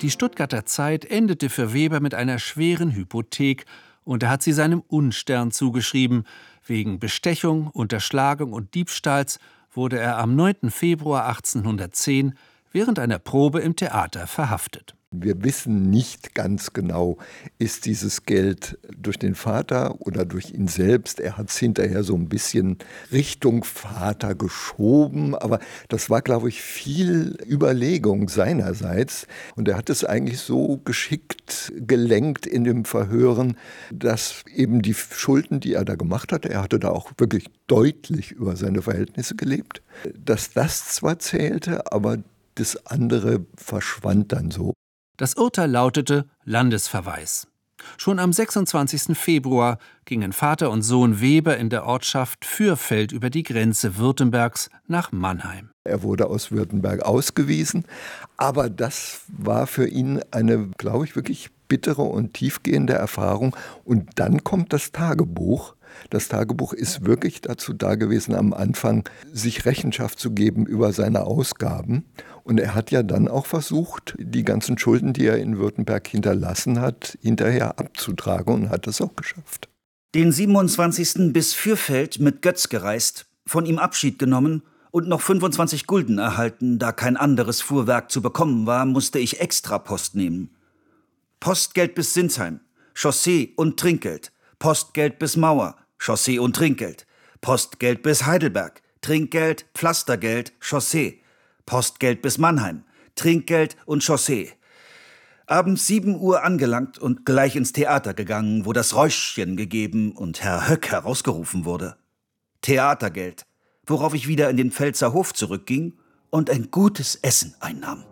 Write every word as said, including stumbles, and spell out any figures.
Die Stuttgarter Zeit endete für Weber mit einer schweren Hypothek und er hat sie seinem Unstern zugeschrieben. Wegen Bestechung, Unterschlagung und Diebstahls wurde er am neunten Februar achtzehnhundertzehn während einer Probe im Theater verhaftet. Wir wissen nicht ganz genau, ist dieses Geld durch den Vater oder durch ihn selbst. Er hat es hinterher so ein bisschen Richtung Vater geschoben, aber das war, glaube ich, viel Überlegung seinerseits. Und er hat es eigentlich so geschickt gelenkt in dem Verhören, dass eben die Schulden, die er da gemacht hatte, er hatte da auch wirklich deutlich über seine Verhältnisse gelebt, dass das zwar zählte, aber das andere verschwand dann so. Das Urteil lautete Landesverweis. Schon am sechsundzwanzigsten Februar gingen Vater und Sohn Weber in der Ortschaft Fürfeld über die Grenze Württembergs nach Mannheim. Er wurde aus Württemberg ausgewiesen, aber das war für ihn eine, glaube ich, wirklich bittere und tiefgehende Erfahrung. Und dann kommt das Tagebuch. Das Tagebuch ist wirklich dazu da gewesen, am Anfang sich Rechenschaft zu geben über seine Ausgaben. Und er hat ja dann auch versucht, die ganzen Schulden, die er in Württemberg hinterlassen hat, hinterher abzutragen und hat es auch geschafft. Den siebenundzwanzigsten bis Fürfeld mit Götz gereist, von ihm Abschied genommen und noch fünfundzwanzig Gulden erhalten, da kein anderes Fuhrwerk zu bekommen war, musste ich Extrapost nehmen. Postgeld bis Sinsheim, Chaussee und Trinkgeld, Postgeld bis Mauer, Chaussee und Trinkgeld, Postgeld bis Heidelberg, Trinkgeld, Pflastergeld, Chaussee, Postgeld bis Mannheim, Trinkgeld und Chaussee. Abends sieben Uhr angelangt und gleich ins Theater gegangen, wo das Räuschchen gegeben und Herr Höck herausgerufen wurde. Theatergeld, worauf ich wieder in den Pfälzer Hof zurückging und ein gutes Essen einnahm.